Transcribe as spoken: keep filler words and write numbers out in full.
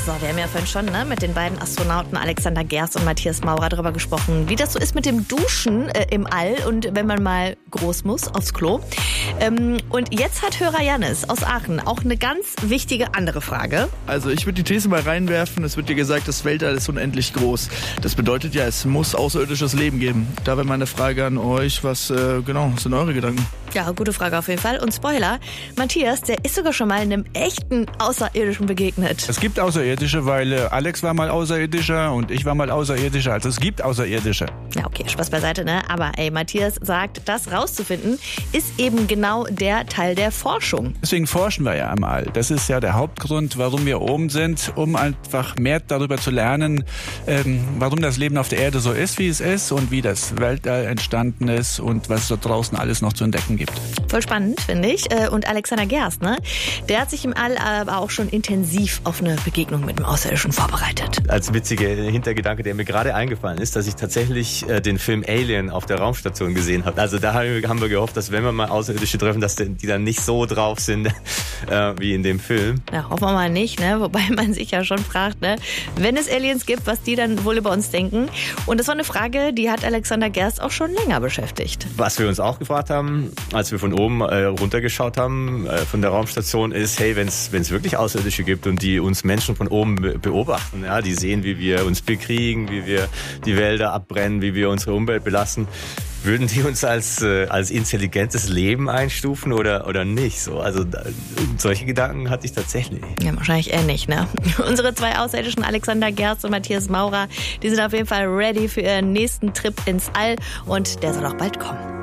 So, wir haben ja vorhin schon ne, mit den beiden Astronauten Alexander Gerst und Matthias Maurer darüber gesprochen, wie das so ist mit dem Duschen äh, im All und wenn man mal groß muss aufs Klo. Ähm, und jetzt hat Hörer Jannis aus Aachen auch eine ganz wichtige andere Frage. Also ich würde die These mal reinwerfen, es wird dir gesagt, das Weltall ist unendlich groß. Das bedeutet ja, es muss außerirdisches Leben geben. Da wäre meine Frage an euch, was äh, genau sind eure Gedanken? Ja, gute Frage auf jeden Fall. Und Spoiler, Matthias, der ist sogar schon mal einem echten Außerirdischen begegnet. Es gibt Außerirdische, weil äh, Alex war mal Außerirdischer und ich war mal Außerirdischer. Also es gibt Außerirdische. Ja, okay, Spaß beiseite, ne? Aber ey, Matthias sagt, das rauszufinden, ist eben genau der Teil der Forschung. Deswegen forschen wir ja am All. Das ist ja der Hauptgrund, warum wir oben sind, um einfach mehr darüber zu lernen, ähm, warum das Leben auf der Erde so ist, wie es ist und wie das Weltall entstanden ist und was es da draußen alles noch zu entdecken gibt. Voll spannend, finde ich. Und Alexander Gerst, ne? Der hat sich im All aber auch schon intensiv auf eine Begegnung mit dem Außerirdischen vorbereitet. Als witziger Hintergedanke, der mir gerade eingefallen ist, dass ich tatsächlich äh, den Film Alien auf der Raumstation gesehen habe. Also da haben wir gehofft, dass wenn wir mal Außerirdische treffen, dass die dann nicht so drauf sind äh, wie in dem Film. Ja, hoffen wir mal nicht, ne? Wobei man sich ja schon fragt, ne? Wenn es Aliens gibt, was die dann wohl über uns denken. Und das war eine Frage, die hat Alexander Gerst auch schon länger beschäftigt. Was wir uns auch gefragt haben, als wir von oben äh, runtergeschaut haben, äh, von der Raumstation, ist, hey, wenn es wirklich Außerirdische gibt und die uns Menschen von oben be beobachten, ja, die sehen, wie wir uns bekriegen, wie wir die Wälder abbrennen, wie wir unsere Umwelt belasten, würden die uns als äh, als intelligentes Leben einstufen oder oder nicht? So, also da, solche Gedanken hatte ich tatsächlich. Ja, wahrscheinlich eher nicht, ne? Unsere zwei Außerirdischen, Alexander Gerst und Matthias Maurer, die sind auf jeden Fall ready für ihren nächsten Trip ins All und der soll auch bald kommen.